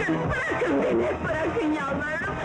Bırakın beni, bırakın yalvarırım!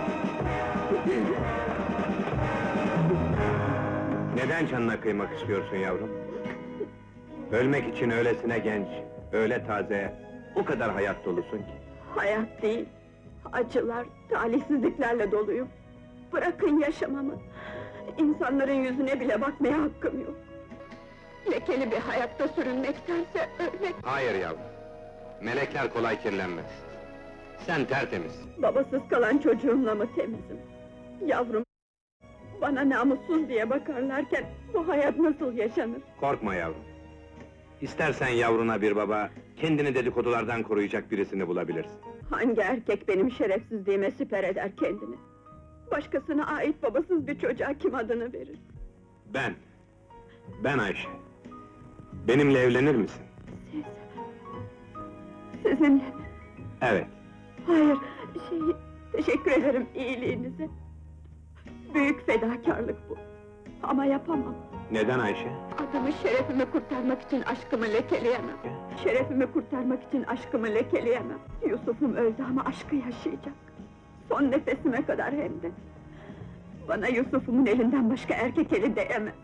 Neden canına kıymak istiyorsun yavrum? Ölmek için öylesine genç, öyle taze, o kadar hayat dolusun ki. Hayat değil, acılar, talihsizliklerle doluyum. Bırakın yaşamamı! İnsanların yüzüne bile bakmaya hakkım yok. Lekeli bir hayatta sürünmektense ölmek... Hayır yavrum, melekler kolay kirlenmez. Sen tertemiz. Babasız kalan çocuğumla mı temizim? Yavrum, bana namussuz diye bakarlarken bu hayat nasıl yaşanır? Korkma yavrum. İstersen yavruna bir baba, kendini dedikodulardan koruyacak birisini bulabilirsin. Hangi erkek benim şerefsizliğime siper eder kendini? Başkasına ait babasız bir çocuğa kim adını verir? Ben Ayşe. Benimle evlenir misin? Sizinle mi? Evet. Hayır, teşekkür ederim iyiliğinize. Büyük fedakarlık bu. Ama yapamam. Neden Ayşe? Adımı, şerefimi kurtarmak için aşkımı lekeleyemem. Şerefimi kurtarmak için aşkımı lekeleyemem. Yusuf'um öldü ama aşkı yaşayacak. Son nefesime kadar hem de. Bana Yusuf'umun elinden başka erkek eli değemez.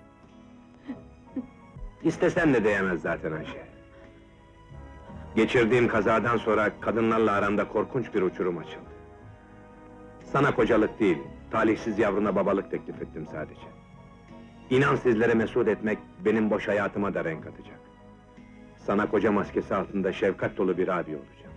İstesen de değemez zaten Ayşe. Geçirdiğim kazadan sonra kadınlarla aramda korkunç bir uçurum açıldı. Sana kocalık değil, talihsiz yavruna babalık teklif ettim sadece. İnan sizlere mesut etmek, benim boş hayatıma da renk atacak. Sana koca maskesi altında şefkat dolu bir abi olacağım.